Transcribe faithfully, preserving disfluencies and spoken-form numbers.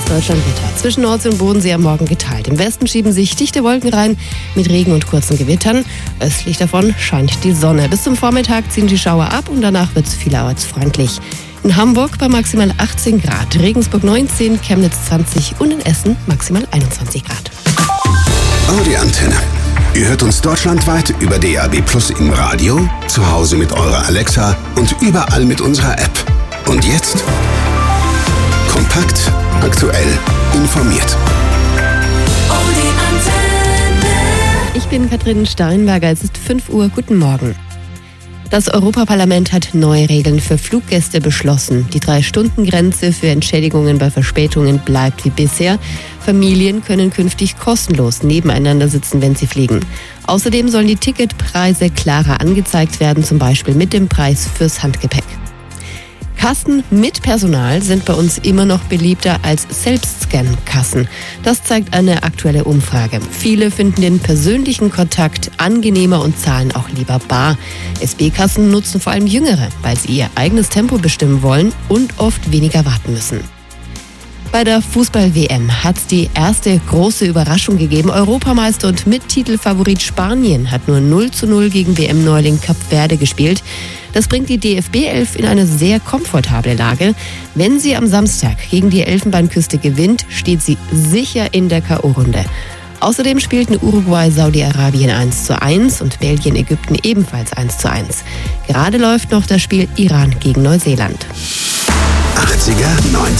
Deutschlandwetter. Zwischen Nordsee und Bodensee am Morgen geteilt. Im Westen schieben sich dichte Wolken rein mit Regen und kurzen Gewittern. Östlich davon scheint die Sonne. Bis zum Vormittag ziehen die Schauer ab und danach wird es vielerorts freundlich. In Hamburg bei maximal achtzehn Grad, Regensburg neunzehn, Chemnitz zwanzig und in Essen maximal einundzwanzig Grad. Audi Antenne. Ihr hört uns deutschlandweit über D A B Plus im Radio, zu Hause mit eurer Alexa und überall mit unserer App. Und jetzt kompakt, aktuell, informiert. Audi Antenne. Ich bin Katrin Steinberger, es ist fünf Uhr, guten Morgen. Das Europaparlament hat neue Regeln für Fluggäste beschlossen. Die Drei-Stunden-Grenze für Entschädigungen bei Verspätungen bleibt wie bisher. Familien können künftig kostenlos nebeneinander sitzen, wenn sie fliegen. Außerdem sollen die Ticketpreise klarer angezeigt werden, zum Beispiel mit dem Preis fürs Handgepäck. Kassen mit Personal sind bei uns immer noch beliebter als Selbstscan-Kassen. Das zeigt eine aktuelle Umfrage. Viele finden den persönlichen Kontakt angenehmer und zahlen auch lieber bar. S B-Kassen nutzen vor allem Jüngere, weil sie ihr eigenes Tempo bestimmen wollen und oft weniger warten müssen. Bei der Fußball-W M hat es die erste große Überraschung gegeben. Europameister und Mittitelfavorit Spanien hat nur null zu null gegen W M-Neuling Kap Verde gespielt. Das bringt die D F B elf in eine sehr komfortable Lage. Wenn sie am Samstag gegen die Elfenbeinküste gewinnt, steht sie sicher in der K O-Runde. Außerdem spielten Uruguay Saudi-Arabien eins zu eins und Belgien Ägypten ebenfalls eins zu eins. Gerade läuft noch das Spiel Iran gegen Neuseeland. achtziger, neunziger